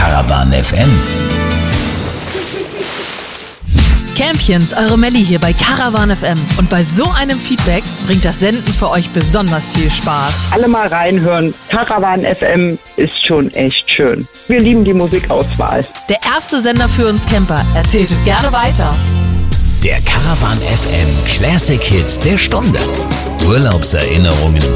Caravan FM. Campions, eure Melli hier bei Caravan FM. Und bei so einem Feedback bringt das Senden für euch besonders viel Spaß. Alle mal reinhören. Caravan FM ist schon echt schön. Wir lieben die Musikauswahl. Der erste Sender für uns Camper. Erzählt es gerne weiter. Der Caravan FM Classic Hits der Stunde. Urlaubserinnerungen